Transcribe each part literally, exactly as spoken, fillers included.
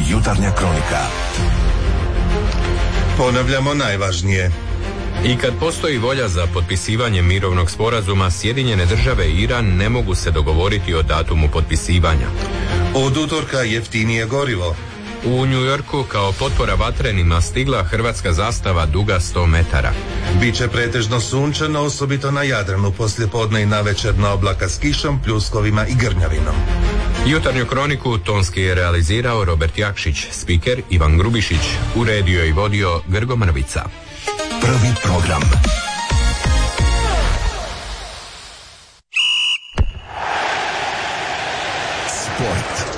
Jutarnja kronika. Ponavljamo najvažnije. I kad postoji volja za potpisivanje mirovnog sporazuma, Sjedinjene države i Iran ne mogu se dogovoriti o datumu potpisivanja. Od utorka jeftinije gorivo. U New Yorku kao potpora vatrenima stigla hrvatska zastava duga sto metara. Biće pretežno sunčano, osobito na Jadranu, poslijepodne i navečerna oblaka s kišom, pljuskovima i grnjavinom. Jutarnju kroniku tonski je realizirao Robert Jakšić, spiker Ivan Grubišić, uredio i vodio Grgo Mrvica. Prvi program. Sport.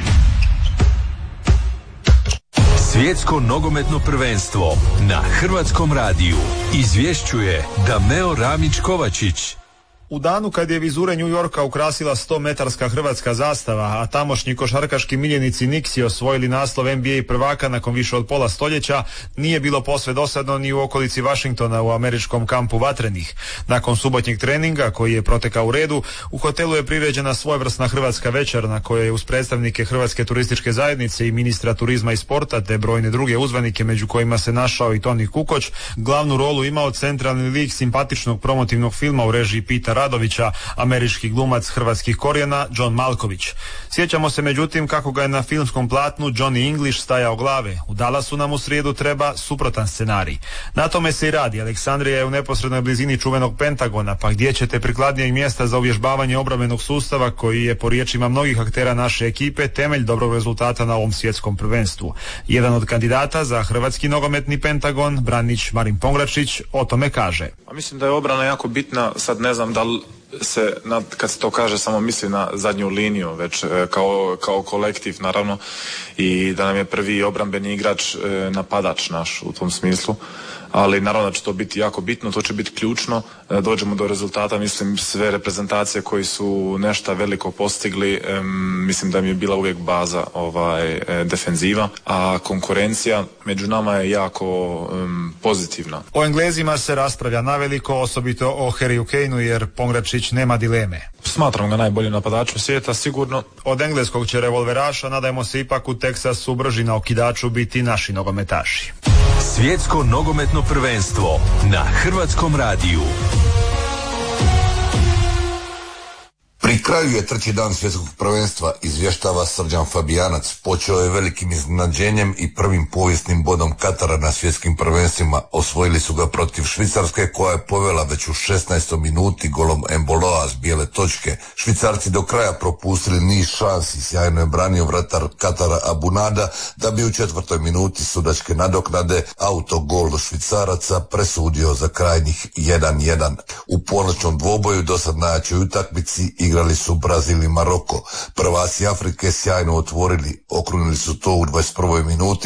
Svjetsko nogometno prvenstvo na Hrvatskom radiju izvješćuje Dameo Ramić-Kovačić. U danu kad je vizure New Yorka ukrasila sto metarska hrvatska zastava, a tamošnji košarkaški miljenici Knicksi osvojili naslov N B A prvaka nakon više od pola stoljeća, nije bilo posve dosadno ni u okolici Washingtona u američkom kampu vatrenih. Nakon subotnjeg treninga, koji je protekao u redu, u hotelu je priređena svojevrsna hrvatska večer na kojoj je uz predstavnike Hrvatske turističke zajednice i ministra turizma i sporta te brojne druge uzvanike, među kojima se našao i Toni Kukoć, glavnu rolu imao centralni lik simpatičnog promotivnog filma u režiji Pita Radovića, američki glumac hrvatskih korijena John Malković. Sjećamo se međutim kako ga je na filmskom platnu Johnny English stajao glave. U Dallasu nam u srijedu treba suprotan scenarij. Na tome se i radi. Aleksandrija je u neposrednoj blizini čuvenog Pentagona, pa gdje ćete prikladnijeg mjesta za uvježbavanje obrambenog sustava koji je po riječima mnogih aktera naše ekipe temelj dobrog rezultata na ovom svjetskom prvenstvu. Jedan od kandidata za hrvatski nogometni Pentagon, branič Marin Pongračić, o tome kaže: A mislim da je obrana jako bitna, sad ne znam da li se, kad se to kaže, samo misli na zadnju liniju, već kao, kao kolektiv naravno, i da nam je prvi obrambeni igrač napadač naš u tom smislu. Ali naravno da će to biti jako bitno, to će biti ključno, dođemo do rezultata. Mislim, sve reprezentacije koji su nešto veliko postigli, um, mislim da mi je bila uvijek baza ovaj, defenziva, a konkurencija među nama je jako um, pozitivna. O Englezima se raspravlja naveliko, osobito o Harryu Kaneu, jer Pongračić nema dileme. Smatram ga najboljim napadačom svijeta, sigurno. Od engleskog će revolveraša, nadajmo se ipak u Teksasu brži na okidaču biti naši nogometaši. Svjetsko nogometno prvenstvo na Hrvatskom radiju. Pri kraju je treći dan svjetskog prvenstva, izvještava Srđan Fabijanac. Počeo je velikim iznenađenjem i prvim povijesnim bodom Katara na svjetskim prvenstvima. Osvojili su ga protiv Švicarske, koja je povela već u šesnaestoj minuti golom Emboloa s bijele točke. Švicarci do kraja propustili niz šansi, sjajno je branio vratar Katara Abunada, da bi u četvrtoj minuti sudačke nadoknade autogol Švicaraca presudio za krajnjih jedan jedan. U ponoćnom dvoboju dosad najjačoj utakmici igrali su Brazil i Maroko. Prvaci Afrike sjajno otvorili, okrunili su to u dvadeset prvoj minuti